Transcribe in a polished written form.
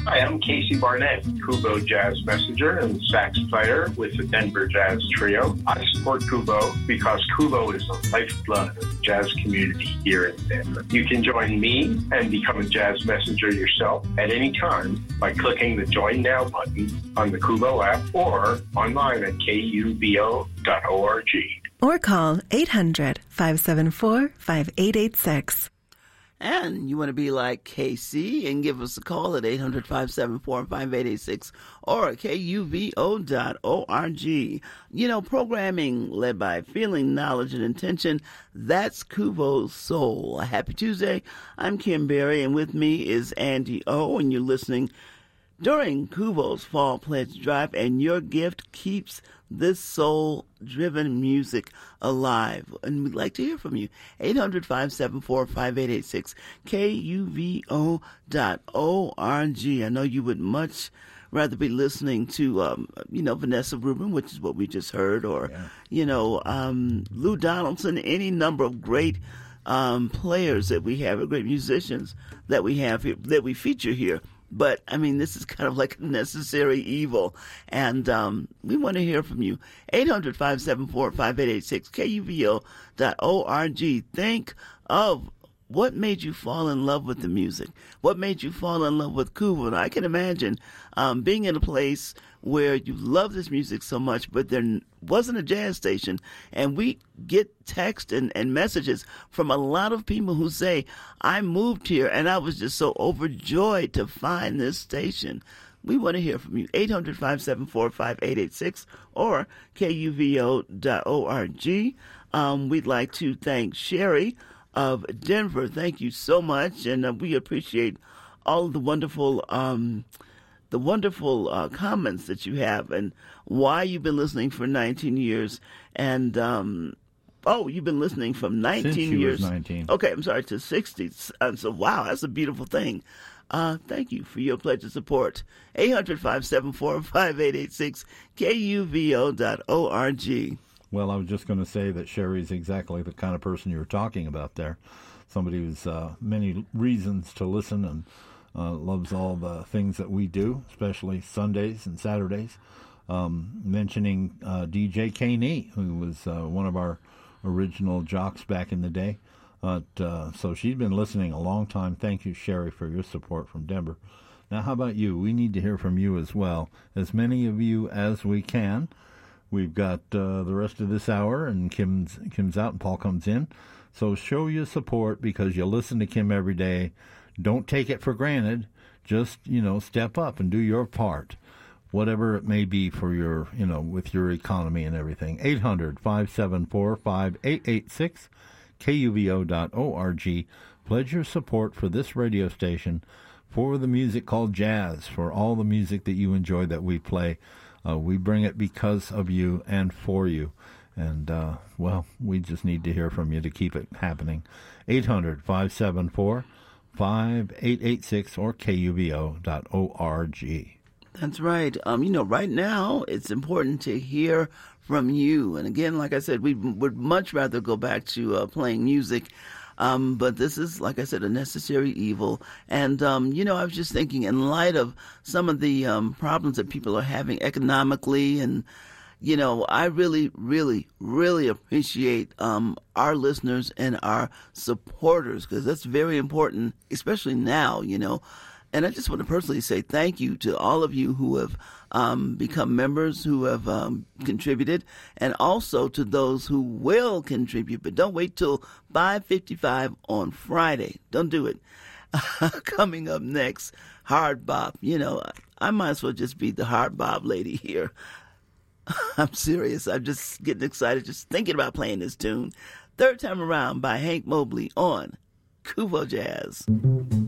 Hi, I'm Casey Barnett, Kubo Jazz Messenger and sax player with the Denver Jazz Trio. I support Kubo because Kubo is the lifeblood of the jazz community here in Denver. You can join me and become a jazz messenger yourself at any time by clicking the Join Now button on the Kubo app or online at kubo.org. Or call 800-574-5886. And you want to be like KC and give us a call at 800-574-5886 or kuvo.org. You know, programming led by feeling, knowledge, and intention, that's Kubo's Soul. Happy Tuesday. I'm Kim Berry, and with me is Andy O, and you're listening during Kubo's Fall Pledge Drive, and your gift keeps this soul-driven music alive. And we'd like to hear from you. 800-574-5886, kuvo.org. I know you would much rather be listening to, Vanessa Rubin, which is what we just heard, or, Lou Donaldson, any number of great players that we have, great musicians that we have here, that we feature here. But, I mean, this is kind of like a necessary evil. And we want to hear from you. 800-574-5886, kuvo.org. Think of what made you fall in love with the music. What made you fall in love with Kubo? And I can imagine being in a place where you love this music so much, but there wasn't a jazz station. And we get text and messages from a lot of people who say, I moved here and I was just so overjoyed to find this station. We want to hear from you. 800-574-5886 or kuvo.org. We'd like to thank Sherry of Denver. Thank you so much. And we appreciate all of the wonderful comments that you have and why you've been listening for 19 years. And, you've been listening from 19 Since years. Was 19. Okay, I'm sorry, to 60. So, wow, that's a beautiful thing. Thank you for your pledge of support. 800-574-5886, kuvo.org. Well, I was just going to say that Sherry's exactly the kind of person you were talking about there. Somebody who's many reasons to listen and loves all the things that we do, especially Sundays and Saturdays. Mentioning DJ K-Nee, who was one of our original jocks back in the day. So she's been listening a long time. Thank you, Sherry, for your support from Denver. Now, how about you? We need to hear from you as well. As many of you as we can. We've got the rest of this hour, and Kim's out and Paul comes in. So show your support because you listen to Kim every day. Don't take it for granted. Just, step up and do your part, whatever it may be for your, with your economy and everything. 800-574-5886, kuvo.org. Pledge your support for this radio station, for the music called jazz, for all the music that you enjoy that we play. We bring it because of you and for you. And, we just need to hear from you to keep it happening. 800-574-5886 or kuvo.org. That's right. Right now it's important to hear from you. And again, like I said, we would much rather go back to playing music. But this is, like I said, a necessary evil. And, I was just thinking in light of some of the problems that people are having economically and, I really, really, really appreciate our listeners and our supporters because that's very important, especially now, And I just want to personally say thank you to all of you who have become members, who have contributed, and also to those who will contribute. But don't wait till 5:55 on Friday. Don't do it. Coming up next, Hard Bop. I might as well just be the Hard Bop lady here. I'm serious. I'm just getting excited just thinking about playing this tune. Third Time Around by Hank Mobley on Kubo Jazz.